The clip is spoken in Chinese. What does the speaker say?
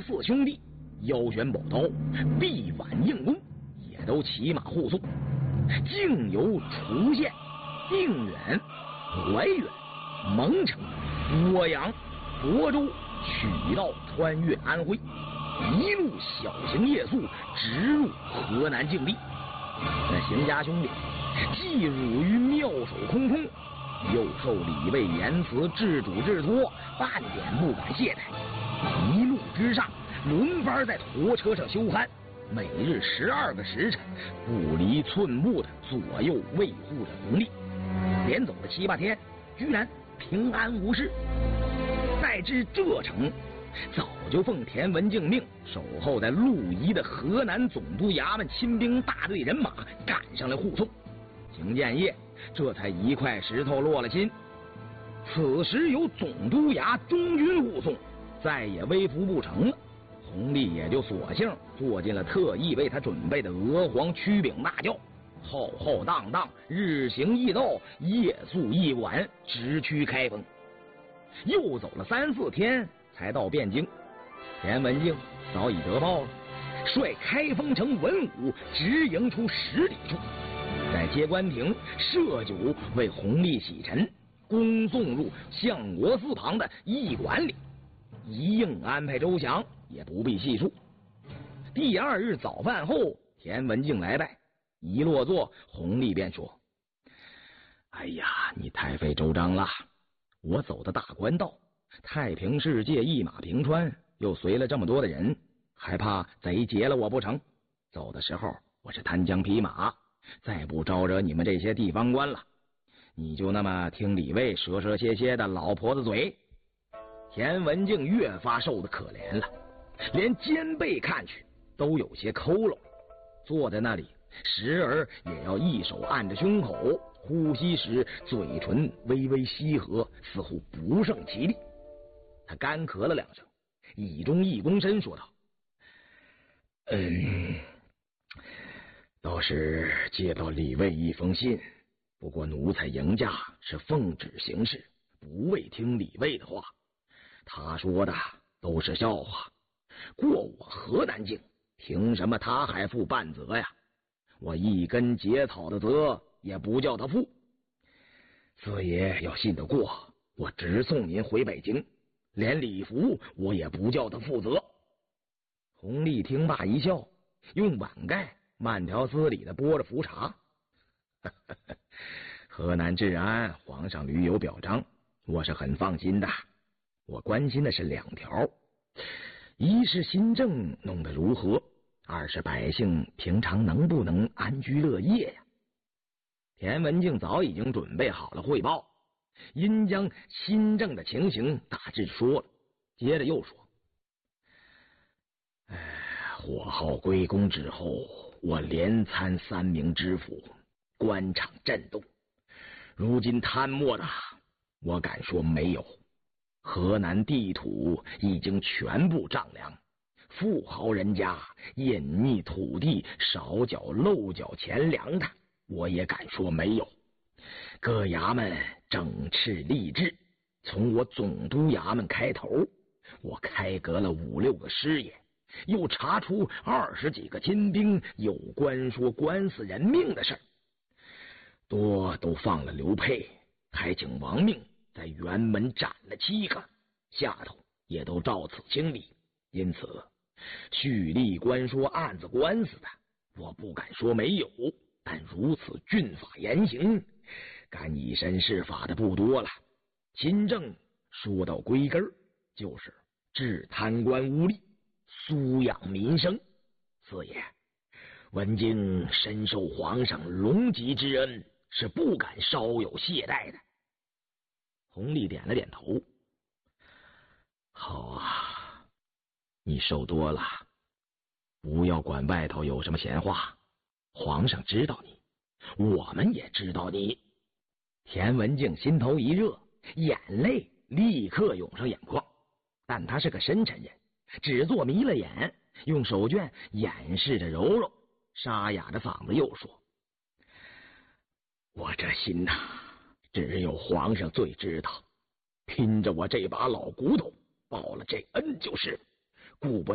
四兄弟腰悬宝刀，臂挽硬弓，也都骑马护送，竟由滁县、定远、怀远、蒙城、涡阳、亳州取道穿越安徽，一路小行夜宿，直入河南境地。那邢家兄弟既辱于妙手空空，又受李卫严辞治主治托，半点不敢懈怠。一路之上，轮番在驼车上休酣，每日12个时辰，不离寸步的左右卫护着弘历。连走了7、8天，居然平安无事。再至这城，早就奉田文镜命，守候在陆仪的河南总督衙门亲兵大队人马赶上来护送。邢建业这才一块石头落了心。此时有总督衙中军护送，再也微服不成了。弘历也就索性坐进了特意为他准备的娥皇曲柄大轿，浩浩荡荡，日行一道，夜宿一晚，直趋开封。又走了3、4天，才到汴京。田文镜早已得报了，率开封城文武直迎出10里处，在接官亭设酒为弘历洗尘，恭送入相国寺旁的驿馆里，一应安排周详，也不必细述。第2日早饭后，田文镜来拜，一落座，弘历便说：“哎呀，你太费周章了。我走的大官道，太平世界一马平川，又随了这么多的人，还怕贼劫了我不成？走的时候我是单枪匹马，再不招惹你们这些地方官了，你就那么听李卫蛇蛇蝎蝎的老婆子嘴。”田文镜越发瘦得可怜了，连肩背看去都有些佝偻，坐在那里时而也要一手按着胸口，呼吸时嘴唇微微翕合，似乎不胜其力。他干咳了2声，以忠义躬身说道：“倒是接到李卫一封信，不过奴才迎驾是奉旨行事，不为听李卫的话。他说的都是笑话，过我河南境，凭什么他还负半责呀？我一根结草的责也不叫他负。四爷要信得过，我直送您回北京，连礼服我也不叫他负责。”弘历听罢一笑，用碗盖慢条斯理的拨着茯茶：“河南治安，皇上屡有表彰，我是很放心的。我关心的是2条，一是新政弄得如何，2是百姓平常能不能安居乐业呀？”田文镜早已经准备好了汇报，因将新政的情形大致说了，接着又说：“火耗归公之后，我连参3名知府，官场震动。如今贪墨的，我敢说没有。河南地土已经全部丈量，富豪人家隐匿土地，少缴漏缴钱粮的，我也敢说没有。各衙门整饬吏治，从我总督衙门开头，我开革了5、6个师爷，又查出20几个亲兵有关说官司人命的事儿，多都放了刘沛，还请王命在辕门斩了7个，下头也都照此清理。因此蓄力官说案子官司的，我不敢说没有，但如此峻法严刑，敢以身试法的不多了。新政说到归根，就是治贪官污吏，苏养民生。四爷，文经深受皇上隆吉之恩，是不敢稍有懈怠的。弘历点了点头：“好啊，你受多了，不要管外头有什么闲话，皇上知道你，我们也知道你。”田文镜心头一热，眼泪立刻涌上眼眶，但他是个深沉人，只做迷了眼，用手绢掩饰着揉揉，沙哑着嗓子又说：“我这心呐，只有皇上最知道，拼着我这把老骨头报了这恩就是，顾不